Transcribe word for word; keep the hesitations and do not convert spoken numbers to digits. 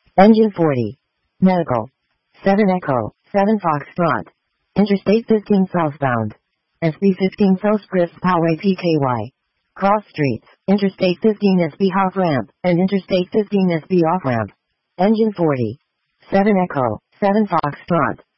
Engine forty. Medical. seven Echo, seven Foxtrot. Interstate fifteen southbound. S B fifteen Southscript Poway P K Y. Cross streets, Interstate fifteen S B off-ramp, and Interstate fifteen S B off-ramp. Engine forty. seven Echo, seven Foxtrot.